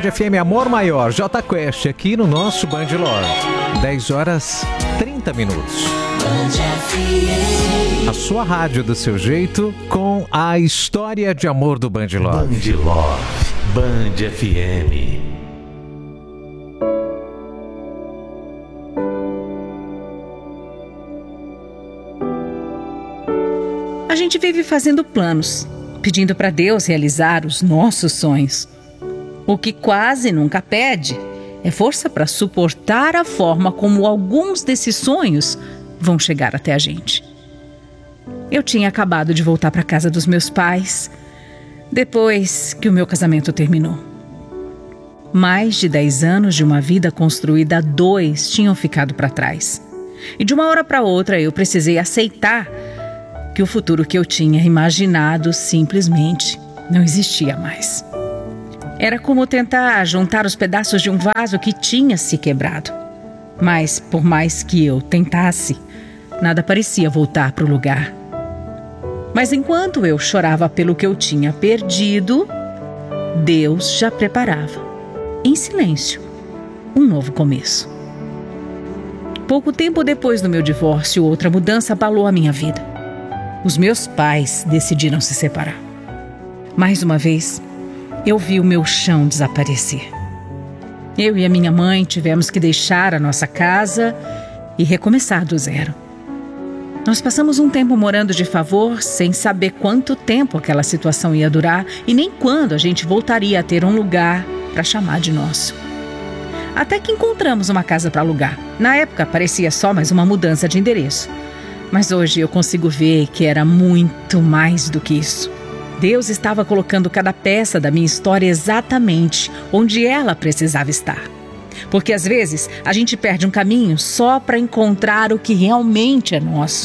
Band FM Amor Maior, J Quest, aqui no nosso Band Love. 10 horas 30 minutos. A sua rádio do seu jeito, com a história de amor do Band Love. Band Love, Band FM. A gente vive fazendo planos, pedindo para Deus realizar os nossos sonhos. O que quase nunca pede é força para suportar a forma como alguns desses sonhos vão chegar até a gente. Eu tinha acabado de voltar para casa dos meus pais depois que o meu casamento terminou. Mais de 10 anos de uma vida construída a dois tinham ficado para trás. E de uma hora para outra eu precisei aceitar que o futuro que eu tinha imaginado simplesmente não existia mais. Era como tentar juntar os pedaços de um vaso que tinha se quebrado. Mas, por mais que eu tentasse, nada parecia voltar para o lugar. Mas enquanto eu chorava pelo que eu tinha perdido, Deus já preparava, em silêncio, um novo começo. Pouco tempo depois do meu divórcio, outra mudança abalou a minha vida. Os meus pais decidiram se separar. Mais uma vez, eu vi o meu chão desaparecer. Eu e a minha mãe tivemos que deixar a nossa casa e recomeçar do zero. Nós passamos um tempo morando de favor, sem saber quanto tempo aquela situação ia durar e nem quando a gente voltaria a ter um lugar para chamar de nosso. Até que encontramos uma casa para alugar. Na época, parecia só mais uma mudança de endereço. Mas hoje eu consigo ver que era muito mais do que isso. Deus estava colocando cada peça da minha história exatamente onde ela precisava estar. Porque às vezes a gente perde um caminho só para encontrar o que realmente é nosso.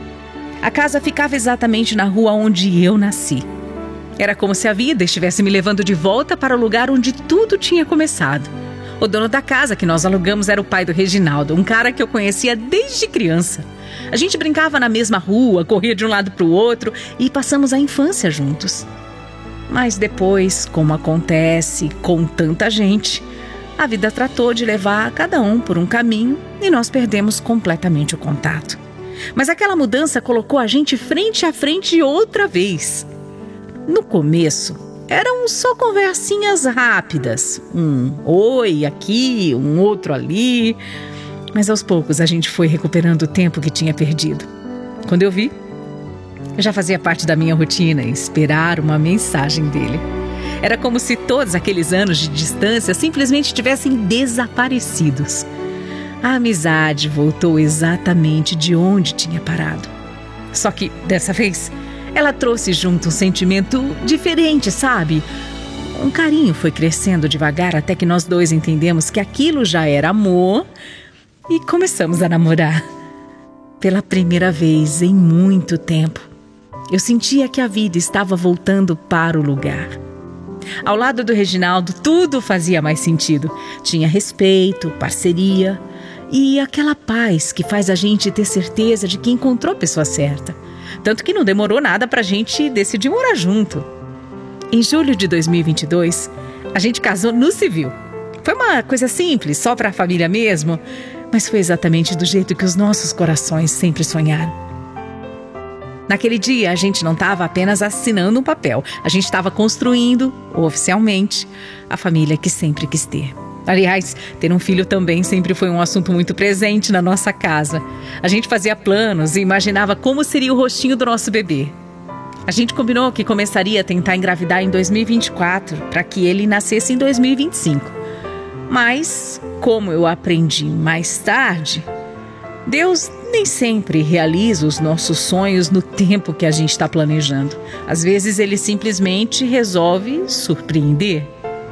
A casa ficava exatamente na rua onde eu nasci. Era como se a vida estivesse me levando de volta para o lugar onde tudo tinha começado. O dono da casa que nós alugamos era o pai do Reginaldo, um cara que eu conhecia desde criança. A gente brincava na mesma rua, corria de um lado para o outro e passamos a infância juntos. Mas depois, como acontece com tanta gente, a vida tratou de levar cada um por um caminho e nós perdemos completamente o contato. Mas aquela mudança colocou a gente frente a frente outra vez. No começo, eram só conversinhas rápidas. Um oi aqui, um outro ali. Mas aos poucos a gente foi recuperando o tempo que tinha perdido. Quando eu vi, já fazia parte da minha rotina esperar uma mensagem dele. Era como se todos aqueles anos de distância simplesmente tivessem desaparecidos. A amizade voltou exatamente de onde tinha parado. Só que, dessa vez, ela trouxe junto um sentimento diferente, sabe? Um carinho foi crescendo devagar até que nós dois entendemos que aquilo já era amor e começamos a namorar. Pela primeira vez em muito tempo, eu sentia que a vida estava voltando para o lugar. Ao lado do Reginaldo, tudo fazia mais sentido. Tinha respeito, parceria e aquela paz que faz a gente ter certeza de que encontrou a pessoa certa. Tanto que não demorou nada pra gente decidir morar junto. Em julho de 2022, a gente casou no civil. Foi uma coisa simples, só pra família mesmo, mas foi exatamente do jeito que os nossos corações sempre sonharam. Naquele dia, a gente não estava apenas assinando um papel, a gente estava construindo, oficialmente, a família que sempre quis ter. Aliás, ter um filho também sempre foi um assunto muito presente na nossa casa. A gente fazia planos e imaginava como seria o rostinho do nosso bebê. A gente combinou que começaria a tentar engravidar em 2024, para que ele nascesse em 2025. Mas, como eu aprendi mais tarde, Deus nem sempre realiza os nossos sonhos no tempo que a gente está planejando. Às vezes ele simplesmente resolve surpreender.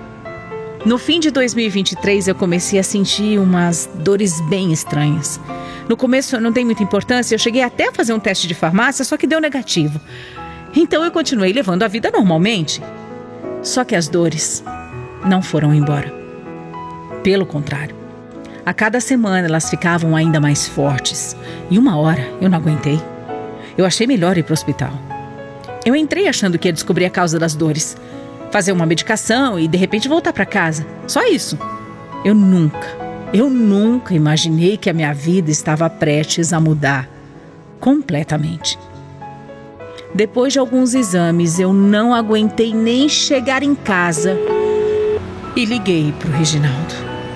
No fim de 2023 eu comecei a sentir umas dores bem estranhas. No começo eu não dei muita importância, eu cheguei até a fazer um teste de farmácia, só que deu negativo. Então eu continuei levando a vida normalmente. Só que as dores não foram embora. Pelo contrário, a cada semana elas ficavam ainda mais fortes. E uma hora eu não aguentei. Eu achei melhor ir para o hospital. Eu entrei achando que ia descobrir a causa das dores. fazer uma medicação e de repente voltar para casa. Só isso. Eu nunca imaginei que a minha vida estava prestes a mudar completamente. Depois de alguns exames, eu não aguentei nem chegar em casa e liguei pro Reginaldo.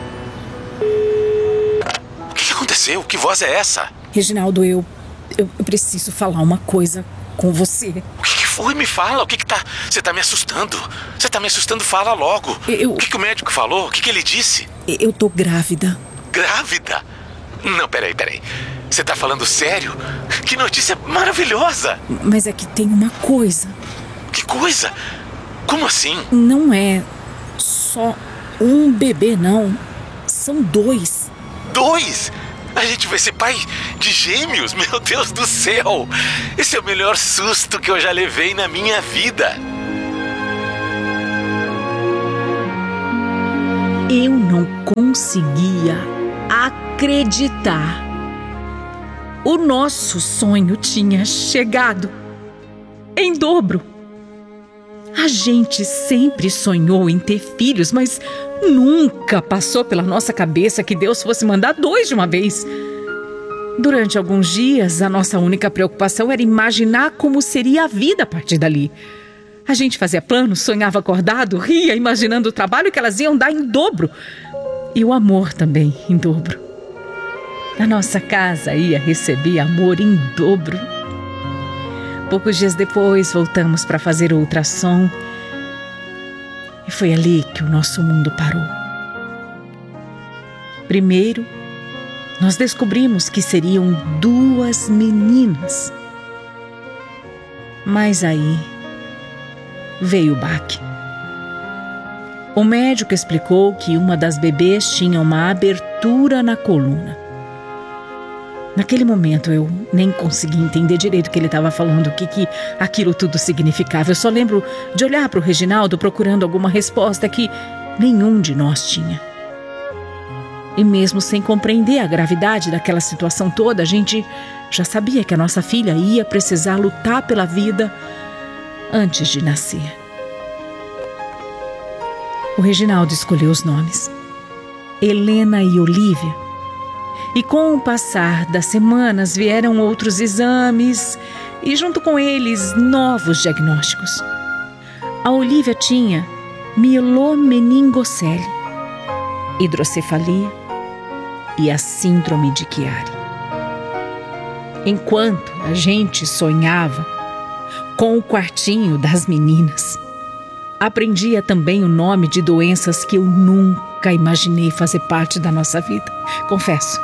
O que aconteceu? Que voz é essa? Reginaldo, eu preciso falar uma coisa com você. O que foi? Me fala. O que tá... Você tá me assustando. Você tá me assustando, fala logo. O que o médico falou? O que ele disse? Eu tô grávida. Grávida? Não, peraí. Você tá falando sério? Que notícia maravilhosa! Mas é que tem uma coisa. Que coisa? Como assim? Não é só um bebê, não. São 2. 2? A gente vai ser pai de gêmeos? Meu Deus do céu! Esse é o melhor susto que eu já levei na minha vida. Eu não conseguia acreditar. O nosso sonho tinha chegado em dobro. A gente sempre sonhou em ter filhos, mas nunca passou pela nossa cabeça que Deus fosse mandar 2 de uma vez. Durante alguns dias, a nossa única preocupação era imaginar como seria a vida a partir dali. A gente fazia planos, sonhava acordado, ria imaginando o trabalho que elas iam dar em dobro. E o amor também em dobro. A nossa casa ia receber amor em dobro. Poucos dias depois, voltamos para fazer o ultrassom. E foi ali que o nosso mundo parou. Primeiro, nós descobrimos que seriam 2 meninas. Mas aí veio o baque. O médico explicou que uma das bebês tinha uma abertura na coluna. Naquele momento eu nem consegui entender direito o que ele estava falando, o que aquilo tudo significava. Eu só lembro de olhar para o Reginaldo procurando alguma resposta que nenhum de nós tinha. E mesmo sem compreender a gravidade daquela situação toda, a gente já sabia que a nossa filha ia precisar lutar pela vida antes de nascer. O Reginaldo escolheu os nomes: Helena e Olivia. E com o passar das semanas vieram outros exames e junto com eles novos diagnósticos. A Olivia tinha mielomeningocele, hidrocefalia e a síndrome de Chiari. Enquanto a gente sonhava com o quartinho das meninas, aprendia também o nome de doenças que eu nunca imaginei fazer parte da nossa vida. Confesso,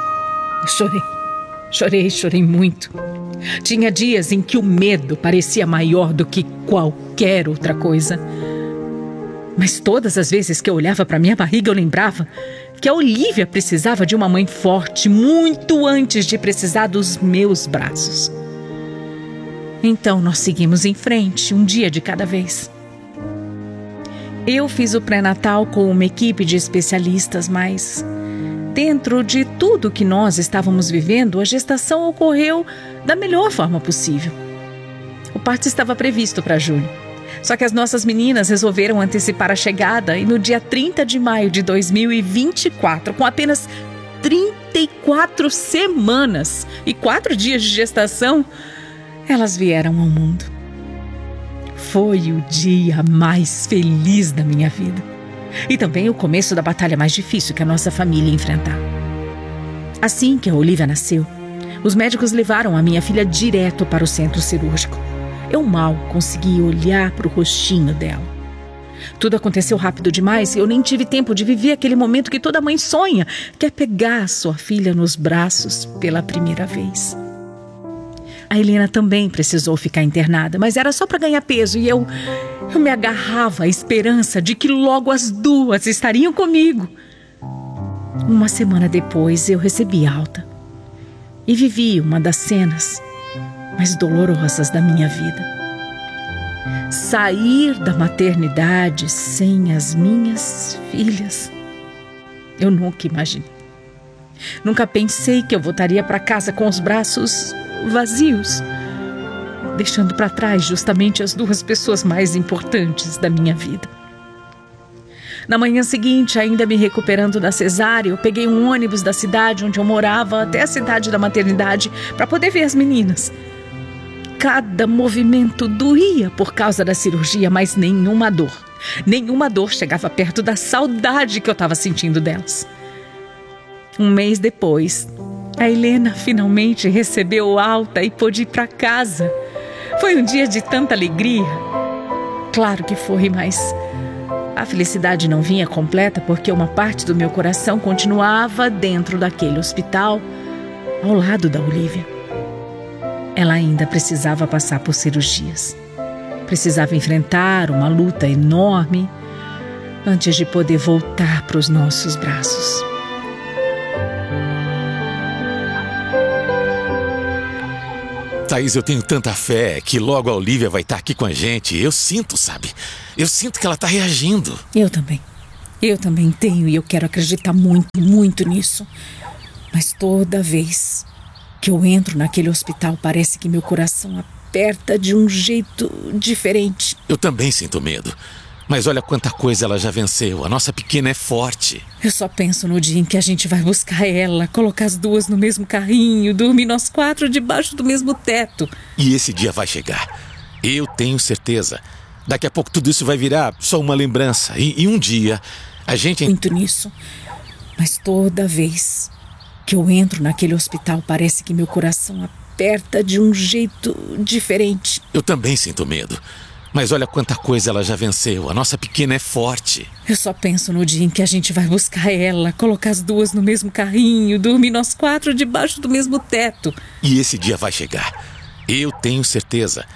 eu chorei muito. Tinha dias em que o medo parecia maior do que qualquer outra coisa. Mas todas as vezes que eu olhava para minha barriga, eu lembrava que a Olivia precisava de uma mãe forte muito antes de precisar dos meus braços. Então nós seguimos em frente, um dia de cada vez. Eu fiz o pré-natal com uma equipe de especialistas, mas dentro de tudo que nós estávamos vivendo, a gestação ocorreu da melhor forma possível. O parto estava previsto para julho. Só que as nossas meninas resolveram antecipar a chegada e no dia 30 de maio de 2024, com apenas 34 semanas e 4 dias de gestação, elas vieram ao mundo. Foi o dia mais feliz da minha vida. E também o começo da batalha mais difícil que a nossa família ia enfrentar. Assim que a Olivia nasceu, os médicos levaram a minha filha direto para o centro cirúrgico. Eu mal consegui olhar para o rostinho dela. Tudo aconteceu rápido demais e eu nem tive tempo de viver aquele momento que toda mãe sonha, que é pegar sua filha nos braços pela primeira vez. A Helena também precisou ficar internada, mas era só para ganhar peso e eu me agarrava à esperança de que logo as duas estariam comigo. Uma semana depois eu recebi alta e vivi uma das cenas mais dolorosas da minha vida. Sair da maternidade sem as minhas filhas. Eu nunca imaginei. Nunca pensei que eu voltaria para casa com os braços vazios, deixando para trás justamente as 2 pessoas mais importantes da minha vida. Na manhã seguinte, ainda me recuperando da cesárea, eu peguei um ônibus da cidade onde eu morava até a cidade da maternidade para poder ver as meninas. Cada movimento doía por causa da cirurgia, mas nenhuma dor chegava perto da saudade que eu estava sentindo delas. Um mês depois, a Helena finalmente recebeu alta e pôde ir para casa. Foi um dia de tanta alegria. Claro que foi, mas a felicidade não vinha completa porque uma parte do meu coração continuava dentro daquele hospital, ao lado da Olivia. Ela ainda precisava passar por cirurgias. Precisava enfrentar uma luta enorme antes de poder voltar para os nossos braços. Thaís, eu tenho tanta fé que logo a Olivia vai estar aqui com a gente. Eu sinto, sabe? Eu sinto que ela está reagindo. Eu também tenho e eu quero acreditar muito, muito nisso. Mas toda vez que eu entro naquele hospital, parece que meu coração aperta de um jeito diferente. Eu também sinto medo. Mas olha quanta coisa ela já venceu. A nossa pequena é forte. Eu só penso no dia em que a gente vai buscar ela, colocar as duas no mesmo carrinho, dormir nós 4 debaixo do mesmo teto. E esse dia vai chegar. Eu tenho certeza. Daqui a pouco tudo isso vai virar só uma lembrança. E um dia a gente... Muito nisso. Mas toda vez que eu entro naquele hospital, parece que meu coração aperta de um jeito diferente. Eu também sinto medo. Mas olha quanta coisa ela já venceu. A nossa pequena é forte. Eu só penso no dia em que a gente vai buscar ela, colocar as duas no mesmo carrinho, dormir nós 4 debaixo do mesmo teto. E esse dia vai chegar. Eu tenho certeza.